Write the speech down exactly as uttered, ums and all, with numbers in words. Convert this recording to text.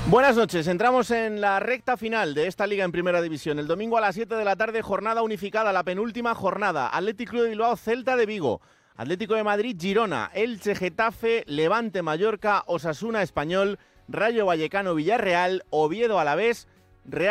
Buenas noches, entramos en la recta final de esta liga en Primera División. El domingo a las siete de la tarde, jornada unificada, la penúltima jornada. Atlético Club de Bilbao, Celta de Vigo. Atlético de Madrid, Girona. Elche, Getafe, Levante, Mallorca, Osasuna, Español, Rayo Vallecano, Villarreal, Oviedo, Alavés, Real